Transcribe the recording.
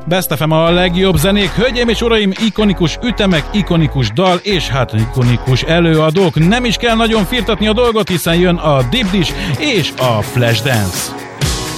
Best FM a legjobb zenék, hölgyeim és uraim, ikonikus ütemek, ikonikus dal és hát ikonikus előadók. Nem is kell nagyon firtatni a dolgot, hiszen jön a Deep Dish és a Flashdance.